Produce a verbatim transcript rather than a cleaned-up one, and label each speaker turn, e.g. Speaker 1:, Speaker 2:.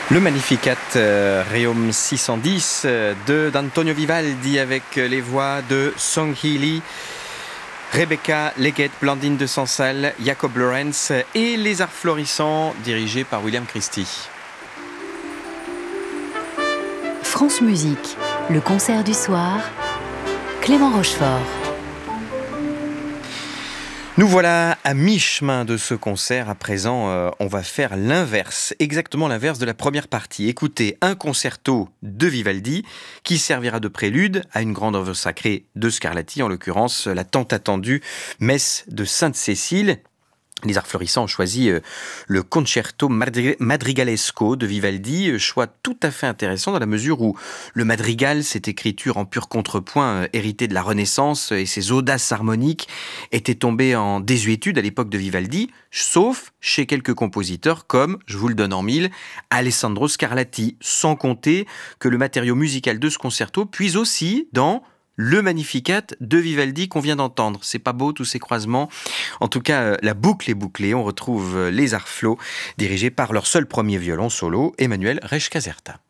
Speaker 1: Le Magnificat euh, Requiem six cent dix euh, de d'Antonio Vivaldi avec les voix de Song Hee Lee, Rebecca Leggett, Blandine de Sansal, Jacob Lorenz et Les Arts Florissants dirigés par William Christie.
Speaker 2: France Musique, le concert du soir, Clément Rochefort.
Speaker 1: Nous voilà à mi-chemin de ce concert. À présent, euh, on va faire l'inverse, exactement l'inverse de la première partie. Écoutez un concerto de Vivaldi qui servira de prélude à une grande œuvre sacrée de Scarlatti, en l'occurrence la tant attendue Messe de Sainte-Cécile. Les Arts Florissants ont choisi le Concerto Madrigalesco de Vivaldi, choix tout à fait intéressant dans la mesure où le madrigal, cette écriture en pur contrepoint héritée de la Renaissance et ses audaces harmoniques étaient tombées en désuétude à l'époque de Vivaldi, sauf chez quelques compositeurs comme, je vous le donne en mille, Alessandro Scarlatti, sans compter que le matériau musical de ce concerto puise aussi dans le Magnificat de Vivaldi qu'on vient d'entendre. C'est pas beau tous ces croisements. En tout cas, la boucle est bouclée. On retrouve les Arts Flo dirigés par leur seul premier violon solo, Emmanuel Resch-Caserta.